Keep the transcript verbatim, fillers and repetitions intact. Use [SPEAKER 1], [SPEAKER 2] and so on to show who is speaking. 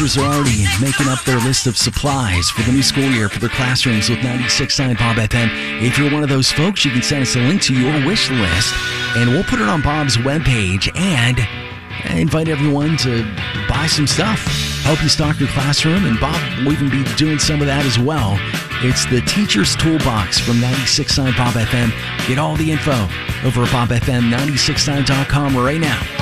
[SPEAKER 1] are already making up their list of supplies for the new school year for their classrooms with ninety-six point nine Bob F M. If you're one of those folks, you can send us a link to your wish list, and we'll put it on Bob's webpage and invite everyone to buy some stuff. Help you stock your classroom, and Bob will even be doing some of that as well. It's the Teacher's Toolbox from ninety-six point nine Bob F M. Get all the info over at bob f m nine six nine dot com right now.